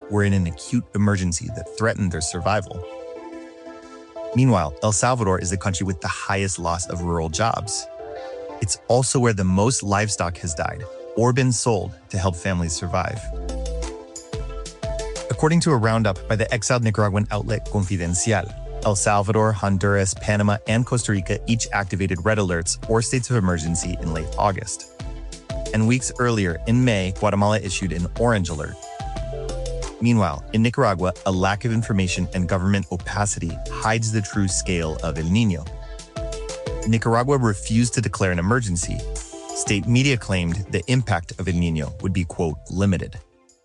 were in an acute emergency that threatened their survival. Meanwhile, El Salvador is the country with the highest loss of rural jobs. It's also where the most livestock has died or been sold to help families survive. According to a roundup by the exiled Nicaraguan outlet Confidencial, El Salvador, Honduras, Panama, and Costa Rica each activated red alerts or states of emergency in late August. And weeks earlier, in May, Guatemala issued an orange alert. Meanwhile, in Nicaragua, a lack of information and government opacity hides the true scale of El Niño. Nicaragua refused to declare an emergency. State media claimed the impact of El Niño would be, quote, limited.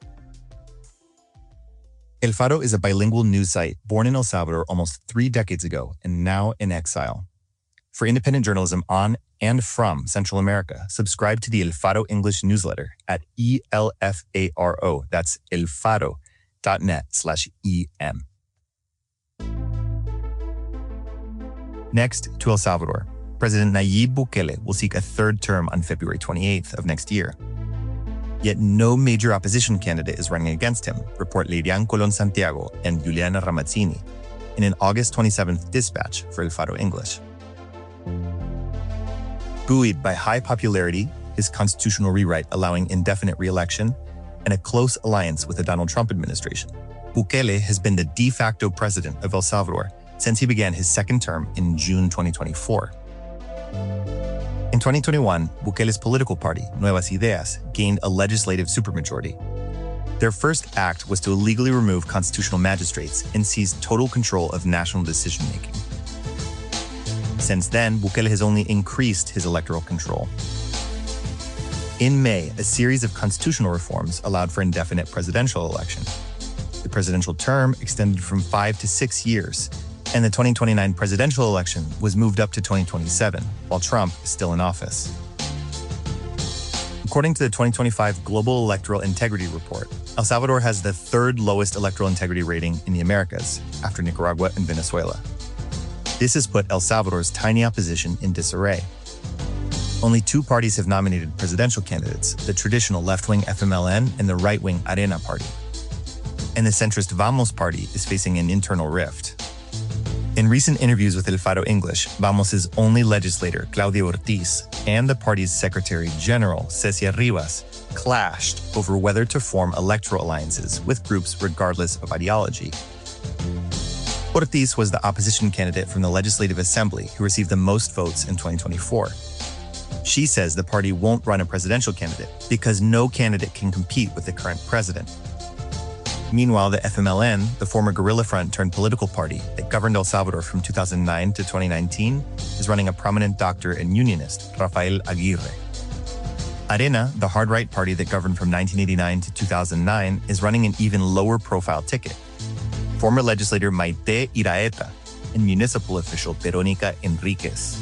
El Faro is a bilingual news site born in El Salvador almost 3 decades ago and now in exile. For independent journalism on and from Central America, subscribe to the El Faro English newsletter at ELFARO, that's elfaro.net/EM. Next, to El Salvador. President Nayib Bukele will seek a third term on February 28th of next year. Yet no major opposition candidate is running against him, report Leirian Colon Santiago and Juliana Ramazzini in an August 27th dispatch for El Faro English. Buoyed by high popularity, his constitutional rewrite allowing indefinite re-election, and a close alliance with the Donald Trump administration, Bukele has been the de facto president of El Salvador since he began his second term in June 2024. In 2021, Bukele's political party, Nuevas Ideas, gained a legislative supermajority. Their first act was to illegally remove constitutional magistrates and seize total control of national decision-making. Since then, Bukele has only increased his electoral control. In May, a series of constitutional reforms allowed for indefinite presidential election. The presidential term extended from 5 to 6 years, and the 2029 presidential election was moved up to 2027, while Trump is still in office. According to the 2025 Global Electoral Integrity Report, El Salvador has the third lowest electoral integrity rating in the Americas, after Nicaragua and Venezuela. This has put El Salvador's tiny opposition in disarray. Only 2 parties have nominated presidential candidates, the traditional left-wing FMLN and the right-wing Arena party. And the centrist Vamos party is facing an internal rift. In recent interviews with El Faro English, Vamos's only legislator, Claudia Ortiz, and the party's Secretary General, Cecia Rivas, clashed over whether to form electoral alliances with groups regardless of ideology. Ortiz was the opposition candidate from the Legislative Assembly who received the most votes in 2024. She says the party won't run a presidential candidate because no candidate can compete with the current president. Meanwhile, the FMLN, the former guerrilla front turned political party that governed El Salvador from 2009 to 2019, is running a prominent doctor and unionist, Rafael Aguirre. Arena, the hard-right party that governed from 1989 to 2009, is running an even lower-profile ticket. Former legislator Maite Iraeta and municipal official Veronica Enriquez.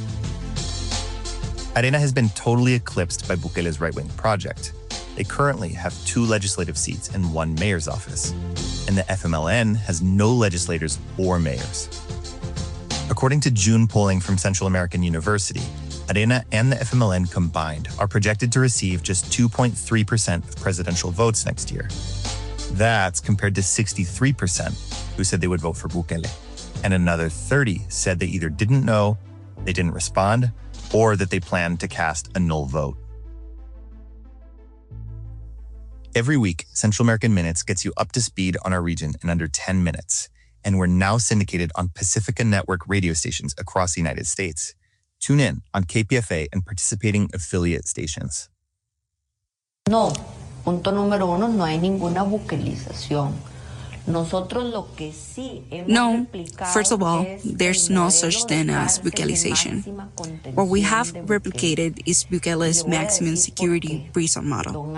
Arena has been totally eclipsed by Bukele's right-wing project. They currently have 2 legislative seats and 1 mayor's office, and the FMLN has no legislators or mayors. According to June polling from Central American University, Arena and the FMLN combined are projected to receive just 2.3% of presidential votes next year. That's compared to 63% who said they would vote for Bukele, and another 30 said they either didn't know, they didn't respond, or that they planned to cast a null vote. Every week, Central American Minutes gets you up to speed on our region in under 10 minutes, and we're now syndicated on Pacifica Network radio stations across the United States. Tune in on KPFA and participating affiliate stations. No, punto número 1, no hay ninguna buquelización. No, first of all, there's no such thing as Bukelization. What we have replicated is Bukele's maximum security prison model.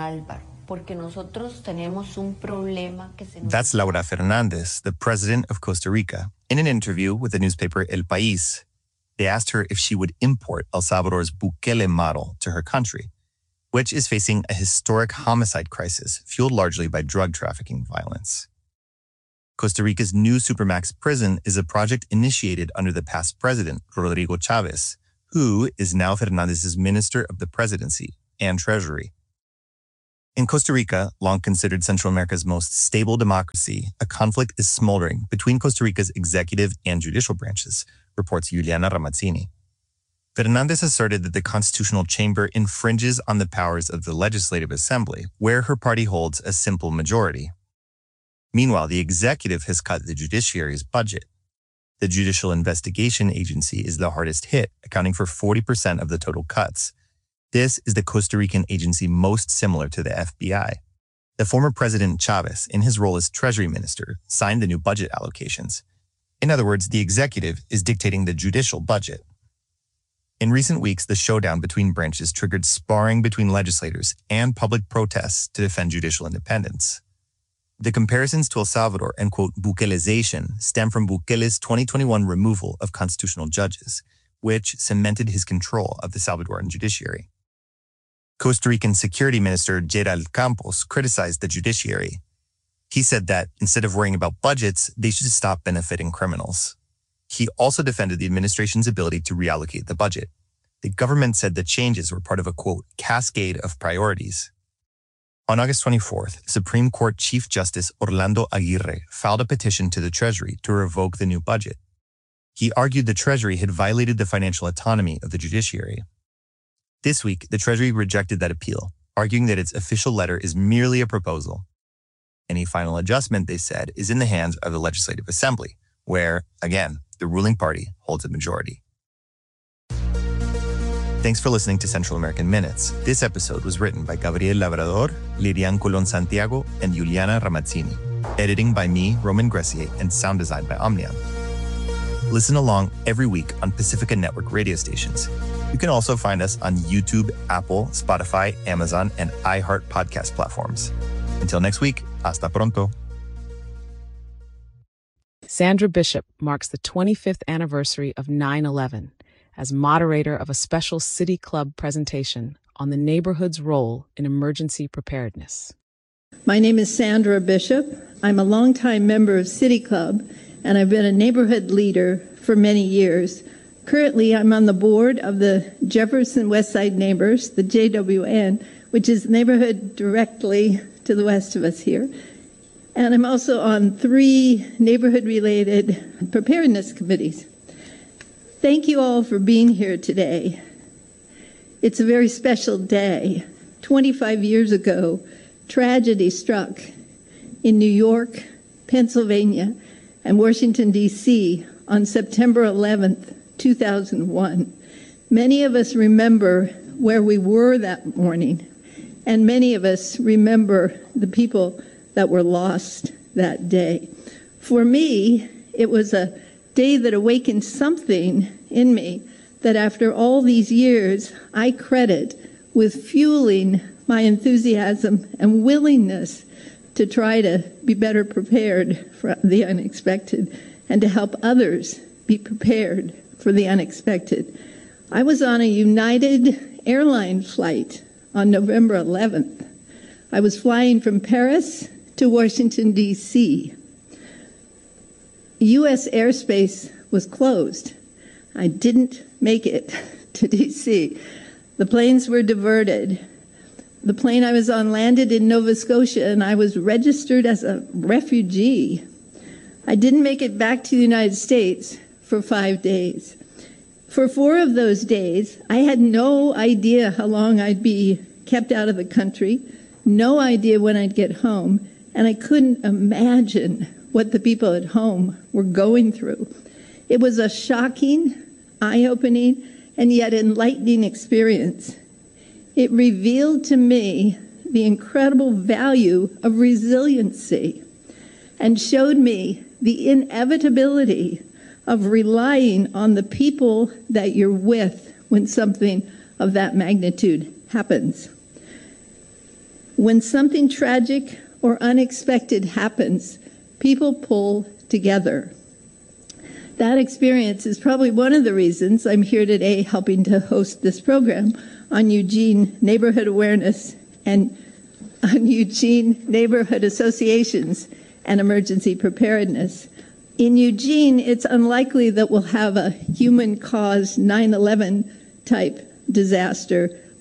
That's Laura Fernandez, the president of Costa Rica. In an interview with the newspaper El País, they asked her if she would import El Salvador's Bukele model to her country, which is facing a historic homicide crisis fueled largely by drug trafficking violence. Costa Rica's new Supermax prison is a project initiated under the past president, Rodrigo Chavez, who is now Fernandez's Minister of the Presidency and Treasury. In Costa Rica, long considered Central America's most stable democracy, a conflict is smoldering between Costa Rica's executive and judicial branches, reports Juliana Ramazzini. Fernandez asserted that the Constitutional Chamber infringes on the powers of the Legislative Assembly, where her party holds a simple majority. Meanwhile, the executive has cut the judiciary's budget. The Judicial Investigation Agency is the hardest hit, accounting for 40% of the total cuts. This is the Costa Rican agency most similar to the FBI. The former President Chavez, in his role as Treasury Minister, signed the new budget allocations. In other words, the executive is dictating the judicial budget. In recent weeks, the showdown between branches triggered sparring between legislators and public protests to defend judicial independence. The comparisons to El Salvador and, quote, Bukelization stem from Bukele's 2021 removal of constitutional judges, which cemented his control of the Salvadoran judiciary. Costa Rican Security Minister Gerald Campos criticized the judiciary. He said that instead of worrying about budgets, they should stop benefiting criminals. He also defended the administration's ability to reallocate the budget. The government said the changes were part of a, quote, cascade of priorities. On August 24th, Supreme Court Chief Justice Orlando Aguirre filed a petition to the Treasury to revoke the new budget. He argued the Treasury had violated the financial autonomy of the judiciary. This week, the Treasury rejected that appeal, arguing that its official letter is merely a proposal. Any final adjustment, they said, is in the hands of the Legislative Assembly, where, again, the ruling party holds a majority. Thanks for listening to Central American Minutes. This episode was written by Gabriel Labrador, Lirian Colon Santiago, and Juliana Ramazzini. Editing by me, Roman Gressier, and sound design by Omnium. Listen along every week on Pacifica Network radio stations. You can also find us on YouTube, Apple, Spotify, Amazon, and iHeart podcast platforms. Until next week, hasta pronto. Sandra Bishop marks the 25th anniversary of 9/11 as moderator of a special City Club presentation on the neighborhood's role in emergency preparedness. My name is Sandra Bishop. I'm a longtime member of City Club, and I've been a neighborhood leader for many years. Currently, I'm on the board of the Jefferson Westside Neighbors, the JWN, which is the neighborhood directly to the west of us here. And I'm also on 3 neighborhood-related preparedness committees. Thank you all for being here today. It's a very special day. 25 years ago, tragedy struck in New York, Pennsylvania, and Washington, D.C. on September 11th, 2001. Many of us remember where we were that morning, and many of us remember the people that were lost that day. For me, it was a day that awakened something in me that after all these years, I credit with fueling my enthusiasm and willingness to try to be better prepared for the unexpected and to help others be prepared for the unexpected. I was on a United Airlines flight on November 11th. I was flying from Paris to Washington, D.C. U.S. airspace was closed. I didn't make it to D.C. The planes were diverted. The plane I was on landed in Nova Scotia, and I was registered as a refugee. I didn't make it back to the United States for 5 days. For 4 of those days, I had no idea how long I'd be kept out of the country, no idea when I'd get home, and I couldn't imagine what the people at home were going through. It was a shocking, eye-opening, and yet enlightening experience. It revealed to me the incredible value of resiliency and showed me the inevitability of relying on the people that you're with when something of that magnitude happens. When something tragic or unexpected happens, people pull together. That experience is probably one of the reasons I'm here today helping to host this program on Eugene neighborhood awareness and on Eugene neighborhood associations and emergency preparedness. In Eugene, it's unlikely that we'll have a human-caused 9/11 type disaster,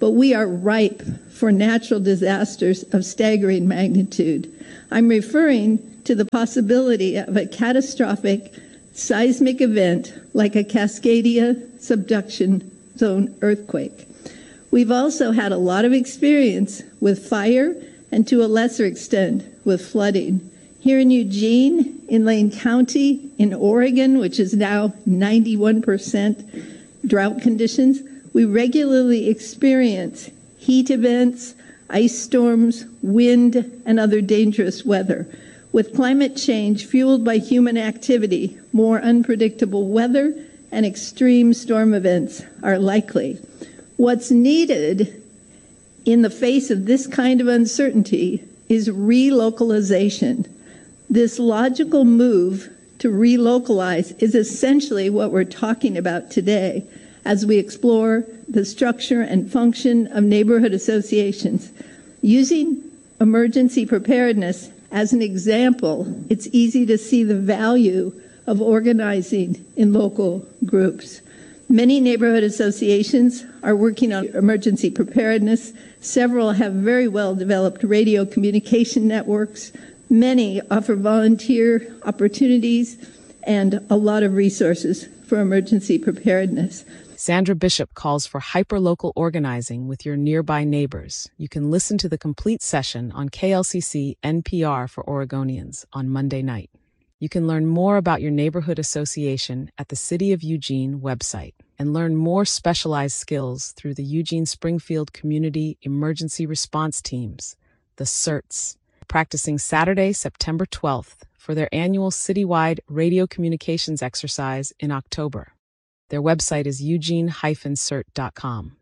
but we are ripe for natural disasters of staggering magnitude. I'm referring to the possibility of a catastrophic seismic event like a Cascadia subduction zone earthquake. We've also had a lot of experience with fire and to a lesser extent with flooding. Here in Eugene, in Lane County, in Oregon, which is now 91% drought conditions, we regularly experience heat events, ice storms, wind, and other dangerous weather. With climate change fueled by human activity, more unpredictable weather and extreme storm events are likely. What's needed in the face of this kind of uncertainty is relocalization. This logical move to relocalize is essentially what we're talking about today as we explore the structure and function of neighborhood associations. Using emergency preparedness as an example, it's easy to see the value of organizing in local groups. Many neighborhood associations are working on emergency preparedness. Several have very well developed radio communication networks. Many offer volunteer opportunities and a lot of resources for emergency preparedness. Sandra Bishop calls for hyperlocal organizing with your nearby neighbors. You can listen to the complete session on KLCC NPR for Oregonians on Monday night. You can learn more about your neighborhood association at the City of Eugene website and learn more specialized skills through the Eugene Springfield Community Emergency Response Teams, the CERTs, practicing Saturday, September 12th for their annual citywide radio communications exercise in October. Their website is eugene-cert.com.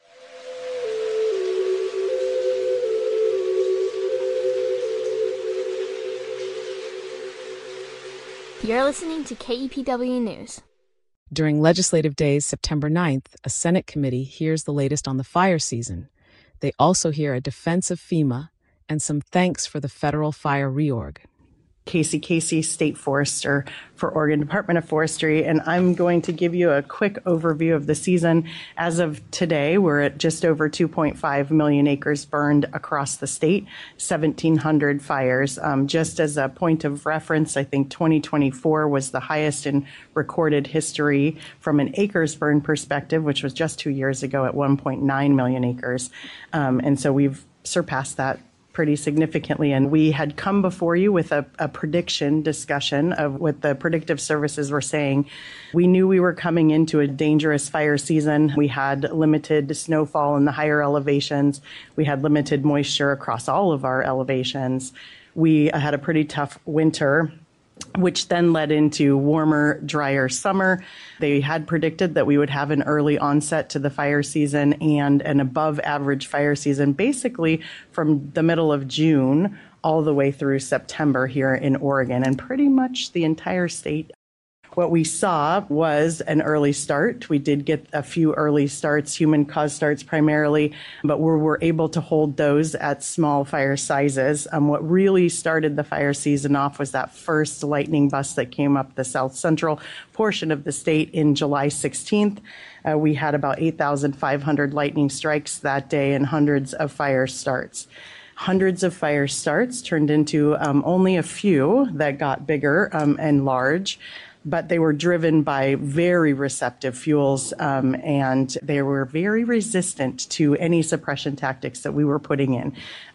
You're listening to KEPW News. During Legislative Days September 9th, a Senate committee hears the latest on the fire season. They also hear a defense of FEMA and some thanks for the federal fire reorg. Casey Casey, State Forester for Oregon Department of Forestry, and I'm going to give you a quick overview of the season. As of today, we're at just over 2.5 million acres burned across the state, 1,700 fires. Just as a point of reference, I think 2024 was the highest in recorded history from an acres burned perspective, which was just 2 years ago at 1.9 million acres. And so we've surpassed that pretty significantly. And we had come before you with a prediction discussion of what the predictive services were saying. We knew we were coming into a dangerous fire season. We had limited snowfall in the higher elevations. We had limited moisture across all of our elevations. We had a pretty tough winter, which then led into warmer, drier summer. They had predicted that we would have an early onset to the fire season and an above average fire season, basically from the middle of June all the way through September here in Oregon and pretty much the entire state. What we saw was an early start. We did get a few early starts, human caused starts primarily, but we were able to hold those at small fire sizes. What really started the fire season off was that first lightning bust that came up the south central portion of the state in July 16th. We had about 8,500 lightning strikes that day and hundreds of fire starts. Hundreds of fire starts turned into only a few that got bigger and large, but they were driven by very receptive fuels, and they were very resistant to any suppression tactics that we were putting in.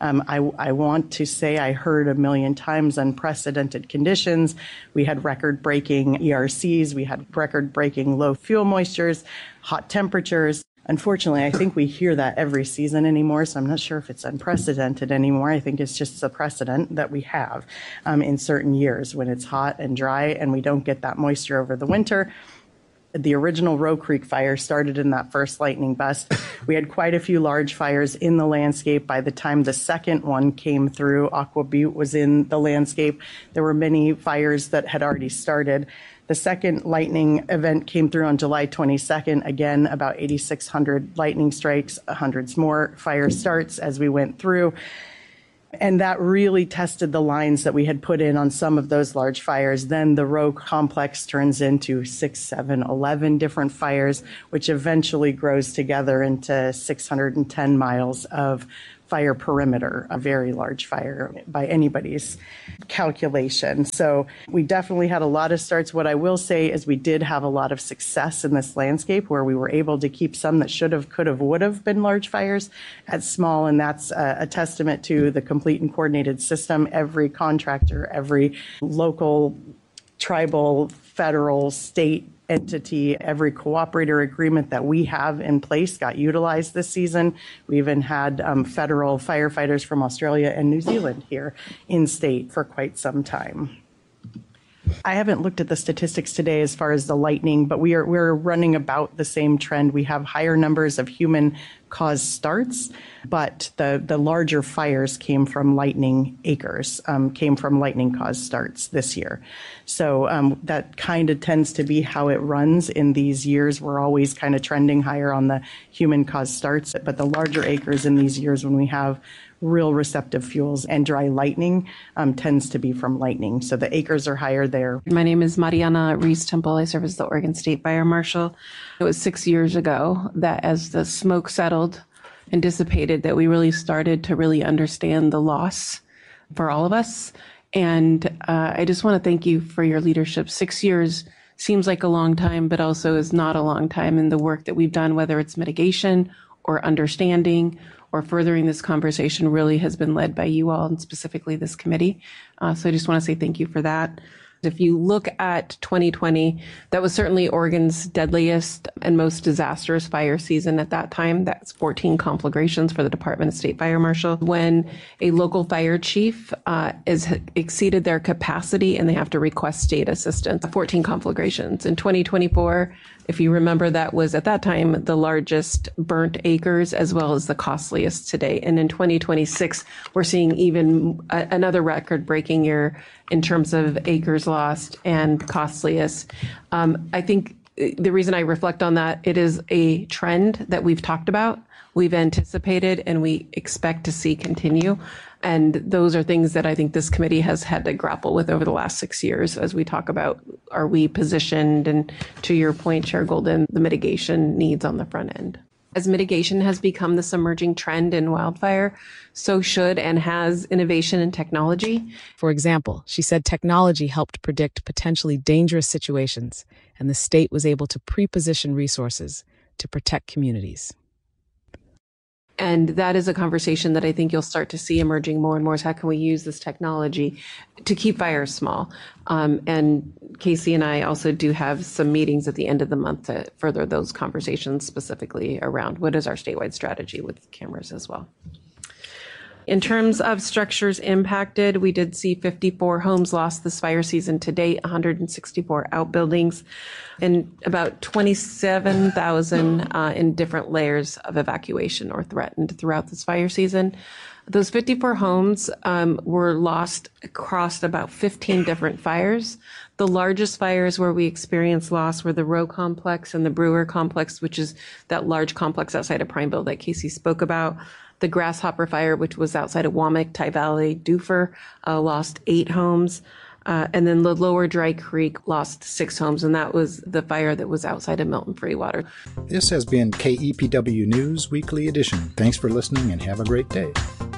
I want to say I heard a million times unprecedented conditions. We had record-breaking ERCs. We had record-breaking low fuel moistures, hot temperatures. Unfortunately, I think we hear that every season anymore, so I'm not sure if it's unprecedented anymore. I think it's just a precedent that we have in certain years when it's hot and dry and we don't get that moisture over the winter. The original Roe Creek fire started in that first lightning bust. We had quite a few large fires in the landscape. By the time the second one came through, Aqua Butte was in the landscape. There were many fires that had already started. The second lightning event came through on July 22nd. Again, about 8,600 lightning strikes, hundreds more fire starts as we went through. And that really tested the lines that we had put in on some of those large fires. Then the Rowe complex turns into 6, 7, 11 different fires, which eventually grows together into 610 miles of fire perimeter, a very large fire by anybody's calculation. So we definitely had a lot of starts. What I will say is we did have a lot of success in this landscape where we were able to keep some that should have, could have, would have been large fires at small. And that's a testament to the complete and coordinated system. Every contractor, every local, tribal, federal, state entity, every cooperator agreement that we have in place got utilized this season. We even had federal firefighters from Australia and New Zealand here in state for quite some time. I haven't looked at the statistics today as far as the lightning, but we're running about the same trend. We have higher numbers of human-caused starts, but the larger fires came from lightning acres, came from lightning-caused starts this year. So that kind of tends to be how it runs in these years. We're always kind of trending higher on the human-caused starts, but the larger acres in these years when we have real receptive fuels and dry lightning tends to be from lightning. So the acres are higher there. My name is Mariana Reese-Temple. I serve as the Oregon State Fire Marshal. It was 6 years ago that as the smoke settled and dissipated that we really started to really understand the loss for all of us. And I just want to thank you for your leadership. 6 years seems like a long time, but also is not a long time in the work that we've done, whether it's mitigation or understanding or furthering this conversation really has been led by you all and specifically this committee. So I just want to say thank you for that. If you look at 2020, that was certainly Oregon's deadliest and most disastrous fire season at that time. That's 14 conflagrations for the Department of State Fire Marshal. When a local fire chief has exceeded their capacity and they have to request state assistance, 14 conflagrations. In 2024, if you remember, that was at that time the largest burnt acres as well as the costliest to date. And in 2026, we're seeing even another record-breaking year in terms of acres lost and costliest. I think the reason I reflect on that, it is a trend that we've talked about, we've anticipated, and we expect to see continue. And those are things that I think this committee has had to grapple with over the last 6 years as we talk about, are we positioned? And to your point, Chair Golden, the mitigation needs on the front end. As mitigation has become this emerging trend in wildfire, so should and has innovation and technology. For example, she said technology helped predict potentially dangerous situations, and the state was able to pre-position resources to protect communities. And that is a conversation that I think you'll start to see emerging more and more is how can we use this technology to keep fires small? And Casey and I also do have some meetings at the end of the month to further those conversations specifically around what is our statewide strategy with cameras as well. In terms of structures impacted, we did see 54 homes lost this fire season to date, 164 outbuildings, and about 27,000 in different layers of evacuation or threatened throughout this fire season. Those 54 homes were lost across about 15 different fires. The largest fires where we experienced loss were the Rowe complex and the Brewer complex, which is that large complex outside of Prineville that Casey spoke about. The Grasshopper fire, which was outside of Wamak, Tye Valley, Dufur, lost 8 homes. And then the Lower Dry Creek lost 6 homes, and that was the fire that was outside of Milton Freewater. This has been KEPW News Weekly Edition. Thanks for listening and have a great day.